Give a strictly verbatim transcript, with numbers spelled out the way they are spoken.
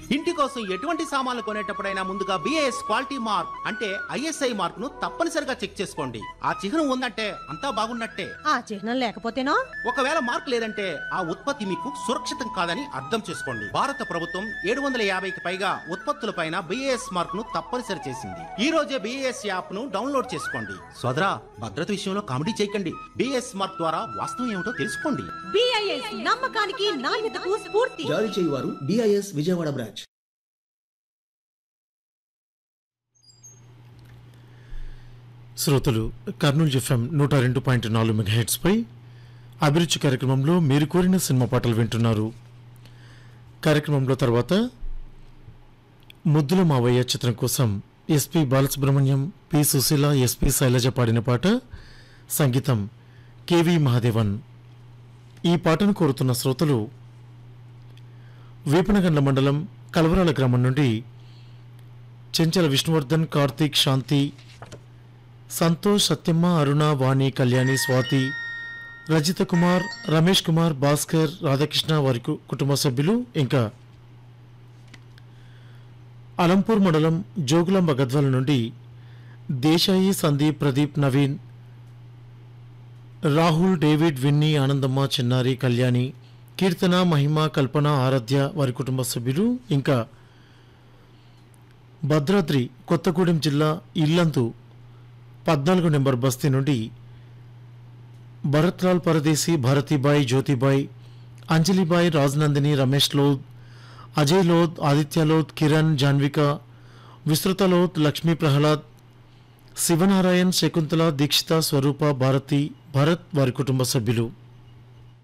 ఇంటి కోసం ఎటువంటి సామాన్లు కొనేటప్పుడైనా ముందుగా బిఏఎస్ క్వాలిటీ మార్క్ అంటే ఐఎస్ఐ మార్క్ ను తప్పనిసరిగా చెక్ చేసుకోండి. ఆ చిహ్నం ఉందంటే అంతా బాగున్నట్టే. ఆ చిహ్నం లేకపోతేనో? ఒకవేళ మార్క్ లేదంటే ఆ ఉత్పత్తి మీకు సురక్షితం కాదని అర్థం చేసుకోండి. భారత ప్రభుత్వం ఏడు వందల యాభైకి పైగా ఉత్పత్తులపైన బిఏఎస్ మార్క్ ను తప్పనిసరి చేసింది. ఈ రోజే బిఏఎస్ యాప్ ను డౌన్లోడ్ చేసుకోండి. సోదరా, భద్రత విషయంలో కామెడీ చేయకండి. బిఏఎస్ మార్క్ ద్వారా వాస్తవం ఏమిటో తెలుసుకోండి. బిఐఎస్ నమ్మకానికి నాణ్యతకు స్ఫూర్తి. జారీ చేయువారు బిఐఎస్ విజయవాడ బ్రాంచ్. శ్రోతలు, కర్నూలు ఎఫ్ఎం నూట రెండు పాయింట్ నాలుగు మెగాహెట్స్ పై అభిరుచి కార్యక్రమంలో మీరు కోరిన సినిమా పాటలు వింటున్నారు. కార్యక్రమంలో తర్వాత ముద్దుల మావయ్య చిత్రం కోసం SP Balasubrahmanyam, P Susheela, SP Shailaja పాడిన పాట, సంగీతం కెవి మహాదేవన్. ఈ పాటను కోరుతున్న శ్రోతలు వీపనగండ్ల మండలం కలవరాల గ్రామం నుండి చెంచల విష్ణువర్ధన్, కార్తీక్, శాంతి, సంతోష్, సత్యమ్మ, అరుణ, వాణి, కళ్యాణి, స్వాతి, రజిత కుమార్, రమేష్ కుమార్, భాస్కర్, రాధాకృష్ణ వారి కుటుంబ సభ్యులు, ఇంకా అలంపూర్ మండలం జోగులాంబ గద్వాల నుండి దేశాయి, సందీప్, ప్రదీప్, నవీన్, రాహుల్, డేవిడ్, విన్నీ, ఆనందమ్మ, చిన్నారి, కళ్యాణి, కీర్తన, మహిమ, కల్పన, ఆరాధ్య వారి కుటుంబ సభ్యులు, ఇంకా భద్రాద్రి కొత్తగూడెం జిల్లా ఇల్లందు పద్నాలుగు నెంబర్ బస్తీ నుండి భరత్లాల్ పరదేశీ, భారతీబాయి, జ్యోతిబాయి, అంజలిబాయి, రాజనందిని, రమేష్ లోద్, అజయ్ లోద్, ఆదిత్య లోద్, కిరణ్, జాన్విక, విస్తృత లోద్, లక్ష్మీ ప్రహ్లాద్, శివనారాయణ్, శకుంతల, దీక్షిత, స్వరూప, భారతి, భరత్ వారి కుటుంబ సభ్యులు.